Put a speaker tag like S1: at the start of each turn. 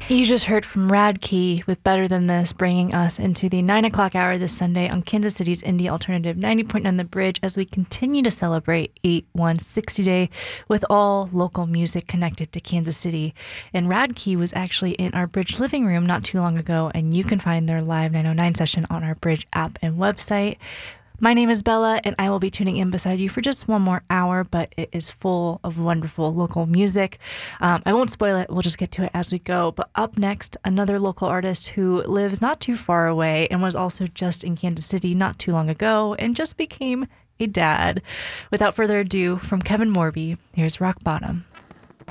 S1: You just heard from Rad Key with Better Than This, bringing us into the 9 o'clock hour this Sunday on Kansas City's Indie Alternative 90.9 The Bridge as we continue to celebrate 8/160 Day with all local music connected to Kansas City. And Rad Key was actually in our Bridge living room not too long ago, and you can find their live 909 session on our Bridge app and website. My name is Bella, and I will be tuning in beside you for just one more hour, but it is full of wonderful local music. I won't spoil it. We'll just get to it as we go. But up next, another local artist who lives not too far away and was also just in Kansas City not too long ago and just became a dad. Without further ado, from Kevin Morby, here's Rock Bottom.